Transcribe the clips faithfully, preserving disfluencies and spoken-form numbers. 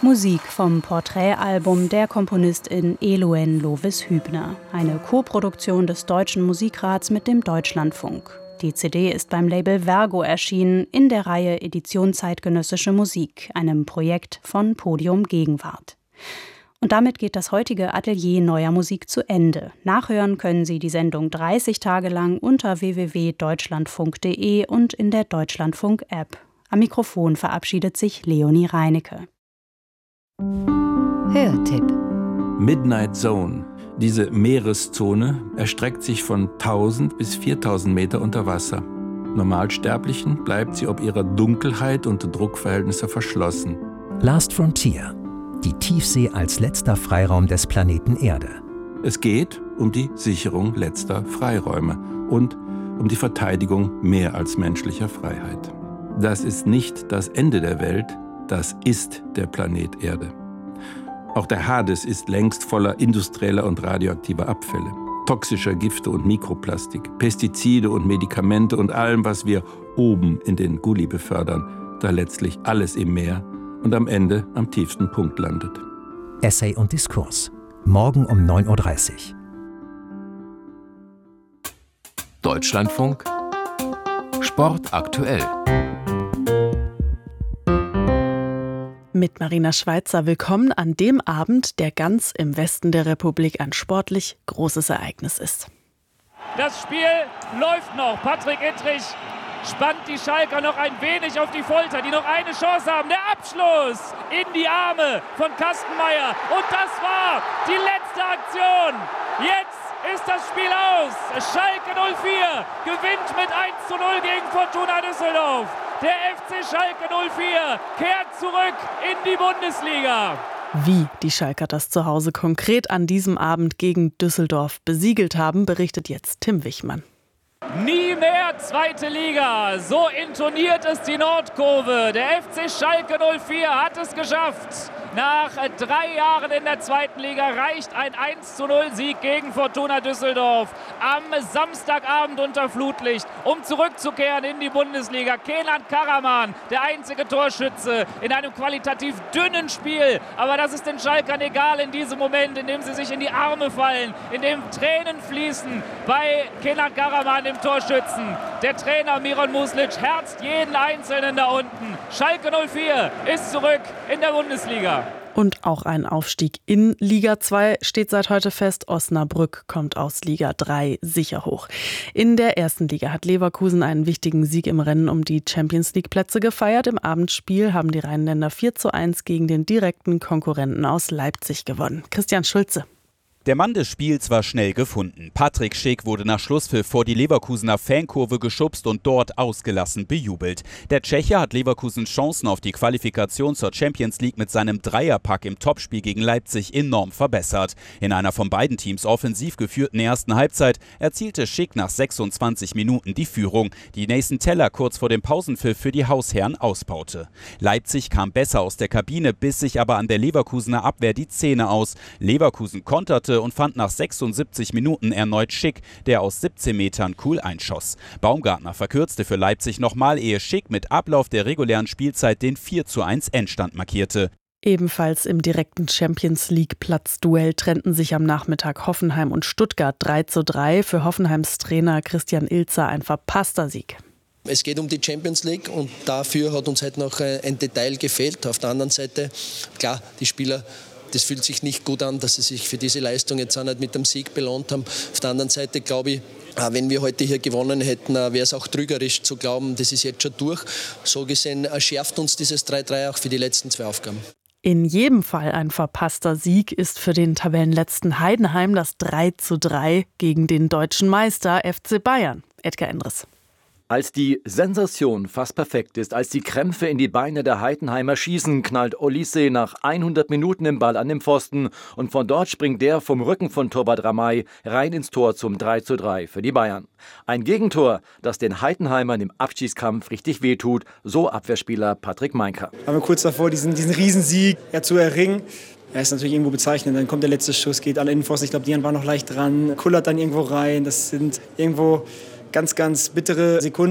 Musik vom Porträtalbum der Komponistin Eloen Lovis-Hübner. Eine Koproduktion des Deutschen Musikrats mit dem Deutschlandfunk. Die C D ist beim Label Vergo erschienen in der Reihe Edition Zeitgenössische Musik, einem Projekt von Podium Gegenwart. Und damit geht das heutige Atelier neuer Musik zu Ende. Nachhören können Sie die Sendung dreißig Tage lang unter w w w punkt deutschlandfunk punkt d e und in der Deutschlandfunk-App. Am Mikrofon verabschiedet sich Leonie Reinecke. Hörtipp. Midnight Zone. Diese Meereszone erstreckt sich von tausend bis viertausend Meter unter Wasser. Normalsterblichen bleibt sie ob ihrer Dunkelheit und Druckverhältnisse verschlossen. Last Frontier. Die Tiefsee als letzter Freiraum des Planeten Erde. Es geht um die Sicherung letzter Freiräume und um die Verteidigung mehr als menschlicher Freiheit. Das ist nicht das Ende der Welt, das ist der Planet Erde. Auch der Hades ist längst voller industrieller und radioaktiver Abfälle, toxischer Gifte und Mikroplastik, Pestizide und Medikamente und allem, was wir oben in den Gully befördern, da letztlich alles im Meer und am Ende am tiefsten Punkt landet. Essay und Diskurs. Morgen um neun Uhr dreißig. Deutschlandfunk Sport aktuell. Mit Marina Schweizer willkommen an dem Abend, der ganz im Westen der Republik ein sportlich großes Ereignis ist. Das Spiel läuft noch. Patrick Ittrich spannt die Schalker noch ein wenig auf die Folter, die noch eine Chance haben. Der Abschluss in die Arme von Kastenmeier. Und das war die letzte Aktion. Jetzt ist das Spiel aus. Schalke null vier gewinnt mit eins zu null gegen Fortuna Düsseldorf. Der F C Schalke null vier kehrt zurück in die Bundesliga. Wie die Schalker das zu Hause konkret an diesem Abend gegen Düsseldorf besiegelt haben, berichtet jetzt Tim Wichmann. Nie mehr zweite Liga, so intoniert es die Nordkurve. Der F C Schalke null vier hat es geschafft. Nach drei Jahren in der zweiten Liga reicht ein eins zu null Sieg gegen Fortuna Düsseldorf am Samstagabend unter Flutlicht, um zurückzukehren in die Bundesliga. Kenan Karaman, der einzige Torschütze in einem qualitativ dünnen Spiel. Aber das ist den Schalkern egal in diesem Moment, in dem sie sich in die Arme fallen, in dem Tränen fließen bei Kenan Karaman, dem Torschützen. Der Trainer Miron Muslic herzt jeden Einzelnen da unten. Schalke null vier ist zurück in der Bundesliga. Und auch ein Aufstieg in Liga zwei steht seit heute fest. Osnabrück kommt aus Liga drei sicher hoch. In der ersten Liga hat Leverkusen einen wichtigen Sieg im Rennen um die Champions-League-Plätze gefeiert. Im Abendspiel haben die Rheinländer vier zu eins gegen den direkten Konkurrenten aus Leipzig gewonnen. Christian Schulze. Der Mann des Spiels war schnell gefunden. Patrick Schick wurde nach Schlusspfiff vor die Leverkusener Fankurve geschubst und dort ausgelassen bejubelt. Der Tscheche hat Leverkusens Chancen auf die Qualifikation zur Champions League mit seinem Dreierpack im Topspiel gegen Leipzig enorm verbessert. In einer von beiden Teams offensiv geführten ersten Halbzeit erzielte Schick nach sechsundzwanzig Minuten die Führung, die Nathan Teller kurz vor dem Pausenpfiff für die Hausherren ausbaute. Leipzig kam besser aus der Kabine, biss sich aber an der Leverkusener Abwehr die Zähne aus. Leverkusen konterte und fand nach sechsundsiebzig Minuten erneut Schick, der aus siebzehn Metern cool einschoss. Baumgartner verkürzte für Leipzig nochmal, ehe Schick mit Ablauf der regulären Spielzeit den vier zu eins Endstand markierte. Ebenfalls im direkten Champions-League-Platz-Duell trennten sich am Nachmittag Hoffenheim und Stuttgart drei zu drei. Für Hoffenheims Trainer Christian Ilzer ein verpasster Sieg. Es geht um die Champions League und dafür hat uns halt noch ein Detail gefehlt. Auf der anderen Seite, klar, die Spieler, das fühlt sich nicht gut an, dass sie sich für diese Leistung jetzt auch nicht mit dem Sieg belohnt haben. Auf der anderen Seite glaube ich, wenn wir heute hier gewonnen hätten, wäre es auch trügerisch zu glauben, das ist jetzt schon durch. So gesehen schärft uns dieses drei drei auch für die letzten zwei Aufgaben. In jedem Fall ein verpasster Sieg ist für den Tabellenletzten Heidenheim das drei zu drei gegen den deutschen Meister F C Bayern. Edgar Endres. Als die Sensation fast perfekt ist, als die Krämpfe in die Beine der Heidenheimer schießen, knallt Olise nach hundert Minuten den Ball an den Pfosten und von dort springt der vom Rücken von Torwart Ramay rein ins Tor zum drei zu drei für die Bayern. Ein Gegentor, das den Heidenheimern im Abstiegskampf richtig wehtut, so Abwehrspieler Patrick Meinker. Waren wir kurz davor, diesen, diesen Riesensieg ja, zu erringen. Ja, ist natürlich irgendwo bezeichnend. Dann kommt der letzte Schuss, geht an Innenpfosten. Ich glaube, Dian war noch leicht dran, kullert dann irgendwo rein. Das sind irgendwo ganz, ganz bittere Sekunden.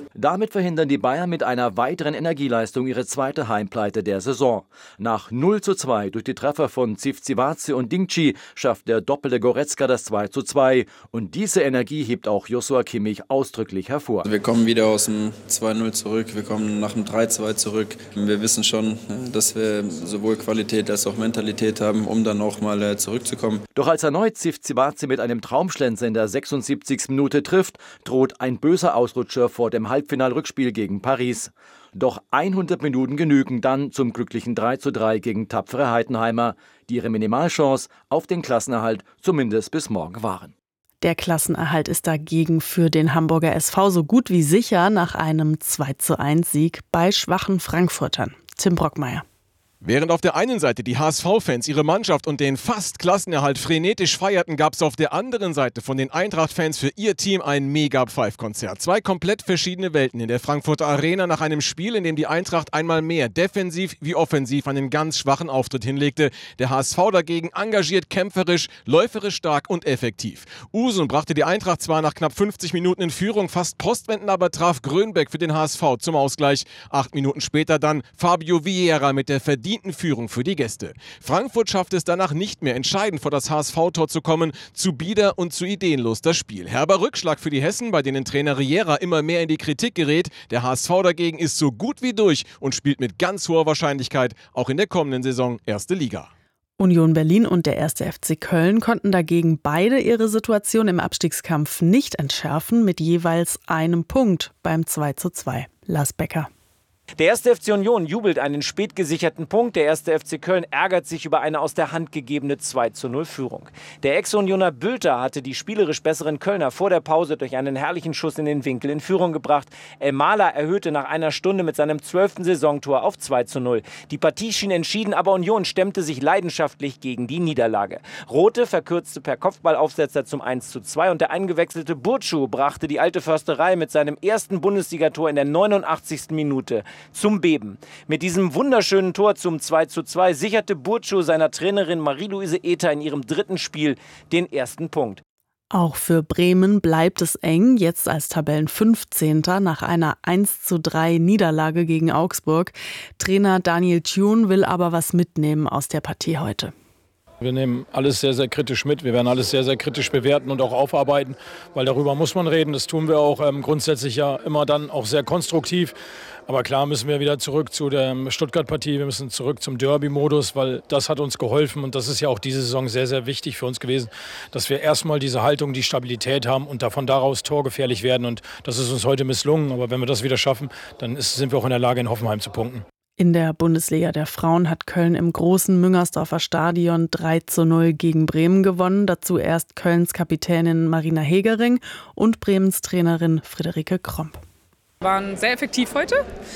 Damit verhindern die Bayern mit einer weiteren Energieleistung ihre zweite Heimpleite der Saison. Nach null zu zwei durch die Treffer von Tsivtsivatse und Dingchi schafft der doppelte Goretzka das zwei zu zwei. Und diese Energie hebt auch Joshua Kimmich ausdrücklich hervor. Wir kommen wieder aus dem zwei null zurück, wir kommen nach dem drei zwei zurück. Wir wissen schon, dass wir sowohl Qualität als auch Mentalität haben, um dann auch mal zurückzukommen. Doch als erneut Tsivtsivatse mit einem Traumschlenzer in der sechsundsiebzigsten Minute trifft, droht ein böser Ausrutscher vor dem Halbfinalrückspiel gegen Paris. Doch hundert Minuten genügen dann zum glücklichen drei zu drei gegen tapfere Heidenheimer, die ihre Minimalchance auf den Klassenerhalt zumindest bis morgen wahren. Der Klassenerhalt ist dagegen für den Hamburger S V so gut wie sicher nach einem zwei zu eins Sieg bei schwachen Frankfurtern. Tim Brockmeier. Während auf der einen Seite die H S V-Fans ihre Mannschaft und den fast Klassenerhalt frenetisch feierten, gab es auf der anderen Seite von den Eintracht-Fans für ihr Team ein Mega-Pfeif-Konzert. Zwei komplett verschiedene Welten in der Frankfurter Arena nach einem Spiel, in dem die Eintracht einmal mehr defensiv wie offensiv einen ganz schwachen Auftritt hinlegte. Der H S V dagegen engagiert, kämpferisch, läuferisch stark und effektiv. Usun brachte die Eintracht zwar nach knapp fünfzig Minuten in Führung, fast postwendend aber traf Grönbeck für den H S V zum Ausgleich. Acht Minuten später dann Fabio Vieira mit der verdienten Führung für die Gäste. Frankfurt schafft es danach nicht mehr, entscheidend vor das H S V-Tor zu kommen. Zu bieder und zu ideenlos das Spiel. Herber Rückschlag für die Hessen, bei denen Trainer Riera immer mehr in die Kritik gerät. Der H S V dagegen ist so gut wie durch und spielt mit ganz hoher Wahrscheinlichkeit auch in der kommenden Saison erste Liga. Union Berlin und der erste F C Köln konnten dagegen beide ihre Situation im Abstiegskampf nicht entschärfen, mit jeweils einem Punkt beim zwei zu zwei. Lars Becker. Der erste F C Union jubelt einen spät gesicherten Punkt. Der erste F C Köln ärgert sich über eine aus der Hand gegebene zwei zu null Führung. Der Ex-Unioner Bülter hatte die spielerisch besseren Kölner vor der Pause durch einen herrlichen Schuss in den Winkel in Führung gebracht. El Mala erhöhte nach einer Stunde mit seinem zwölften Saisontor auf zwei zu null. Die Partie schien entschieden, aber Union stemmte sich leidenschaftlich gegen die Niederlage. Rote verkürzte per Kopfballaufsetzer zum eins zu zwei und der eingewechselte Burcu brachte die alte Försterei mit seinem ersten Bundesligator in der neunundachtzigsten Minute zum Beben. Mit diesem wunderschönen Tor zum zwei zu zwei sicherte Burcu seiner Trainerin Marie-Louise Ether in ihrem dritten Spiel den ersten Punkt. Auch für Bremen bleibt es eng, jetzt als Tabellenfünfzehnter nach einer eins zu drei Niederlage gegen Augsburg. Trainer Daniel Thune will aber was mitnehmen aus der Partie heute. Wir nehmen alles sehr, sehr kritisch mit. Wir werden alles sehr, sehr kritisch bewerten und auch aufarbeiten, weil darüber muss man reden. Das tun wir auch ähm, grundsätzlich ja immer dann auch sehr konstruktiv. Aber klar müssen wir wieder zurück zu der Stuttgart-Partie. Wir müssen zurück zum Derby-Modus, weil das hat uns geholfen. Und das ist ja auch diese Saison sehr, sehr wichtig für uns gewesen, dass wir erstmal diese Haltung, die Stabilität haben und davon daraus torgefährlich werden. Und das ist uns heute misslungen. Aber wenn wir das wieder schaffen, dann ist, sind wir auch in der Lage, in Hoffenheim zu punkten. In der Bundesliga der Frauen hat Köln im großen Müngersdorfer Stadion drei zu null gegen Bremen gewonnen. Dazu erst Kölns Kapitänin Marina Hegering und Bremens Trainerin Friederike Kromp. Wir waren sehr effektiv heute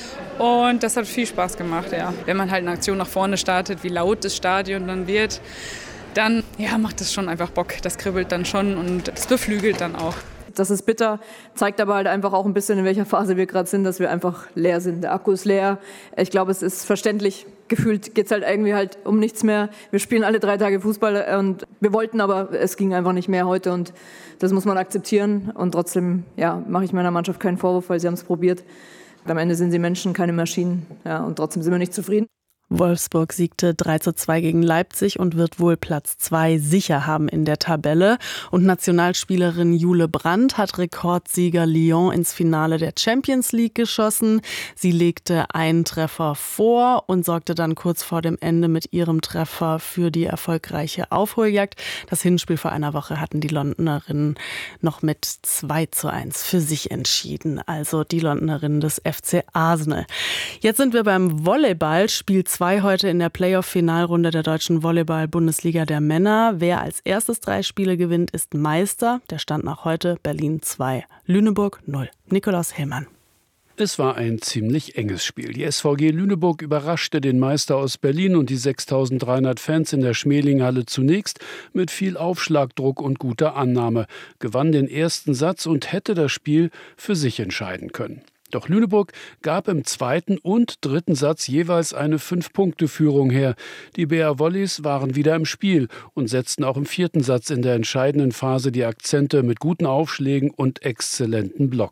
und das hat viel Spaß gemacht. Ja. Wenn man halt eine Aktion nach vorne startet, wie laut das Stadion dann wird, dann ja, macht das schon einfach Bock. Das kribbelt dann schon und das beflügelt dann auch. Das ist bitter, zeigt aber halt einfach auch ein bisschen, in welcher Phase wir gerade sind, dass wir einfach leer sind. Der Akku ist leer. Ich glaube, es ist verständlich. Gefühlt geht es halt irgendwie halt um nichts mehr. Wir spielen alle drei Tage Fußball und wir wollten, aber es ging einfach nicht mehr heute und das muss man akzeptieren. Und trotzdem ja, mache ich meiner Mannschaft keinen Vorwurf, weil sie haben es probiert. Am Ende sind sie Menschen, keine Maschinen. Ja, und trotzdem sind wir nicht zufrieden. Wolfsburg siegte drei zu zwei gegen Leipzig und wird wohl Platz zwei sicher haben in der Tabelle. Und Nationalspielerin Jule Brandt hat Rekordsieger Lyon ins Finale der Champions League geschossen. Sie legte einen Treffer vor und sorgte dann kurz vor dem Ende mit ihrem Treffer für die erfolgreiche Aufholjagd. Das Hinspiel vor einer Woche hatten die Londonerinnen noch mit zwei zu eins für sich entschieden. Also die Londonerinnen des F C Arsenal. Jetzt sind wir beim Volleyball, Spiel zwei heute in der Playoff-Finalrunde der deutschen Volleyball-Bundesliga der Männer. Wer als erstes drei Spiele gewinnt, ist Meister. Der Stand nach heute Berlin zwei, Lüneburg null. Nikolaus Hellmann. Es war ein ziemlich enges Spiel. Die S V G Lüneburg überraschte den Meister aus Berlin und die sechstausenddreihundert Fans in der Schmelinghalle zunächst mit viel Aufschlagdruck und guter Annahme, gewann den ersten Satz und hätte das Spiel für sich entscheiden können. Doch Lüneburg gab im zweiten und dritten Satz jeweils eine Fünf-Punkte-Führung her. Die B R Volleys waren wieder im Spiel und setzten auch im vierten Satz in der entscheidenden Phase die Akzente mit guten Aufschlägen und exzellenten Blocks.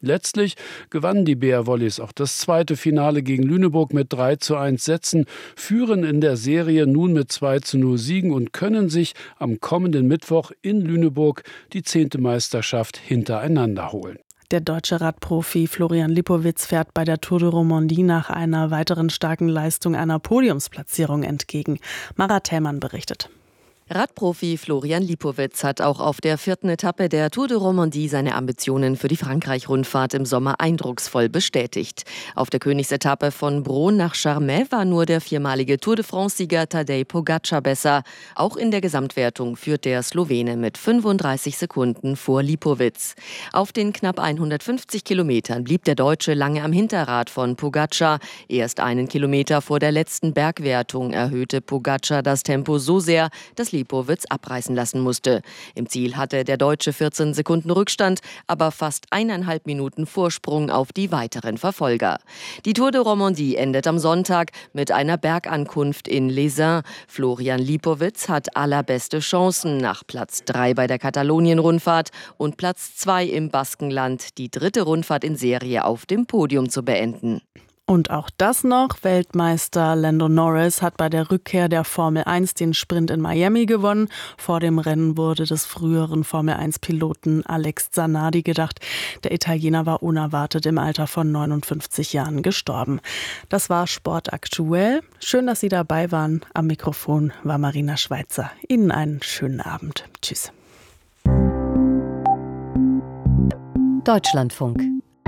Letztlich gewannen die B R Volleys auch das zweite Finale gegen Lüneburg mit drei zu eins Sätzen, führen in der Serie nun mit zwei zu null Siegen und können sich am kommenden Mittwoch in Lüneburg die zehnte Meisterschaft hintereinander holen. Der deutsche Radprofi Florian Lipowitz fährt bei der Tour de Romandie nach einer weiteren starken Leistung einer Podiumsplatzierung entgegen. Mara Thälmann berichtet. Radprofi Florian Lipowitz hat auch auf der vierten Etappe der Tour de Romandie seine Ambitionen für die Frankreich-Rundfahrt im Sommer eindrucksvoll bestätigt. Auf der Königsetappe von Bron nach Charmey war nur der viermalige Tour de France-Sieger Tadej Pogacar besser. Auch in der Gesamtwertung führt der Slowene mit fünfunddreißig Sekunden vor Lipowitz. Auf den knapp hundertfünfzig Kilometern blieb der Deutsche lange am Hinterrad von Pogacar. Erst einen Kilometer vor der letzten Bergwertung erhöhte Pogacar das Tempo so sehr, dass Lipowitz abreißen lassen musste. Im Ziel hatte der Deutsche vierzehn Sekunden Rückstand, aber fast eineinhalb Minuten Vorsprung auf die weiteren Verfolger. Die Tour de Romandie endet am Sonntag mit einer Bergankunft in Les Saints. Florian Lipowitz hat allerbeste Chancen, nach Platz drei bei der Katalonien-Rundfahrt und Platz zwei im Baskenland die dritte Rundfahrt in Serie auf dem Podium zu beenden. Und auch das noch, Weltmeister Lando Norris hat bei der Rückkehr der Formel eins den Sprint in Miami gewonnen. Vor dem Rennen wurde des früheren Formel eins Piloten Alex Zanardi gedacht. Der Italiener war unerwartet im Alter von neunundfünfzig Jahren gestorben. Das war Sport aktuell. Schön, dass Sie dabei waren. Am Mikrofon war Marina Schweizer. Ihnen einen schönen Abend. Tschüss. Deutschlandfunk.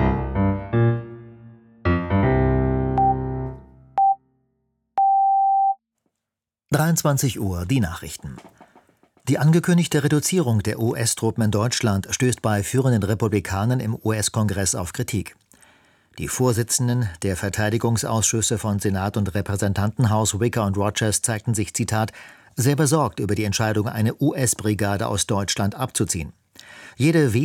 dreiundzwanzig Uhr, die Nachrichten. Die angekündigte Reduzierung der U S-Truppen in Deutschland stößt bei führenden Republikanern im U S-Kongress auf Kritik. Die Vorsitzenden der Verteidigungsausschüsse von Senat und Repräsentantenhaus Wicker und Rogers zeigten sich, Zitat, sehr besorgt über die Entscheidung, eine U S-Brigade aus Deutschland abzuziehen. Jede